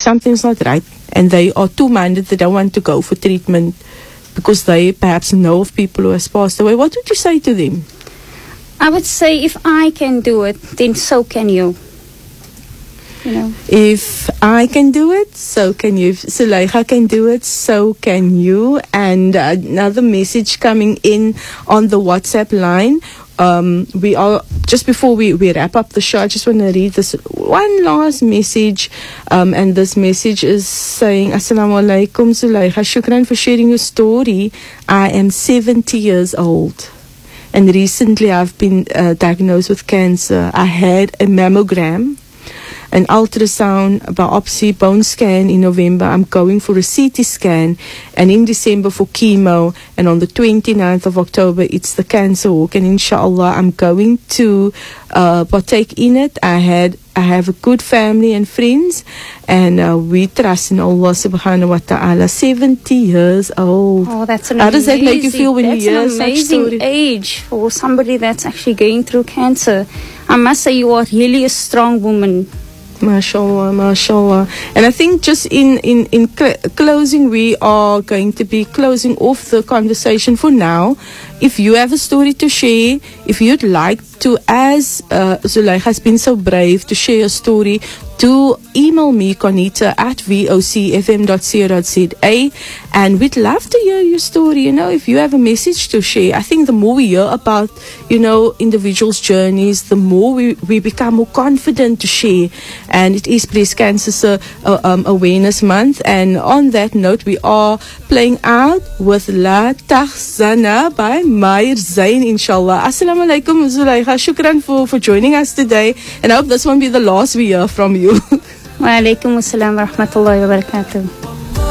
something's not right, and they are two-minded, they don't want to go for treatment because they perhaps know of people who has passed away, what would you say to them? I would say if I can do it, then so can you. You know. If I can do it, so can you. If Zulaikha can do it, so can you. And another message coming in on the WhatsApp line. We are just before we wrap up the show, I just want to read this one last message, and this message is saying, Assalamu alaikum Zulaikha, shukran for sharing your story. I am 70 years old, and recently I've been diagnosed with cancer. I had a mammogram, an ultrasound, biopsy, bone scan in November. I'm going for a CT scan, and in December for chemo, and on the 29th of October it's the cancer walk, and inshallah I'm going to partake in it. I have a good family and friends, and we trust in Allah subhanahu wa ta'ala. 70 years old. Oh, that's amazing. How does that make you feel when you hear such That's an amazing age for somebody that's actually going through cancer. I must say you are really a strong woman. MashaAllah, MashaAllah. And I think just in closing, we are going to be closing off the conversation for now. If you have a story to share, if you'd like to, as Zulaikha has been so brave to share a story, do email me, conita@vocfm.co.za, and we'd love to hear your story. You know, if you have a message to share, I think the more we hear about, you know, individuals' journeys, the more we become more confident to share. And it is Breast Cancer Awareness Month. And on that note, we are playing out with La Tahzana by Maher Zain, inshallah. Assalamu alaikum Zulaikha, shukran for joining us today, and I hope this won't be the last we hear from you. Wa alaikum assalam wa rahmatullahi wa barakatuh.